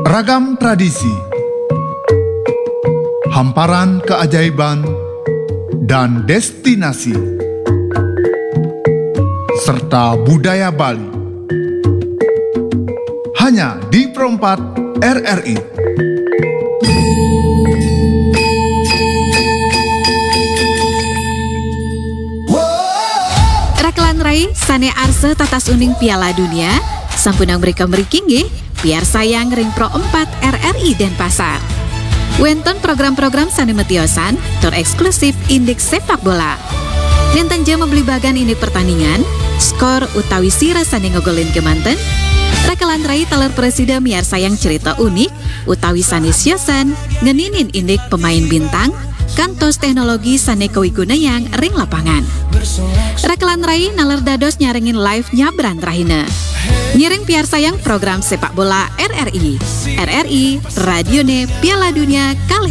Ragam tradisi, hamparan keajaiban, dan destinasi, serta budaya Bali. Hanya di Perempat RRI. Rakelan Rai sane arse tatas uning Piala Dunia sampunang mereka merikingi biar sayang ring Pro 4 RRI Denpasar. Wenton program-program sane metiosan tur eksklusif indeks sepak bola. Nenten jam membeli bagan ini pertandingan, skor utawi sira sane ngegolin kemanten. Rakelan Rai taler presiden biar sayang cerita unik utawi sane siosan ngeninin indik pemain bintang kantos teknologi sane kewiguna yang ring lapangan. Rakelan Rai naler dados nyarengin live nyabran rahina. Nyiring piar sayang program sepak bola RRI. RRI, Radione Piala Dunia kali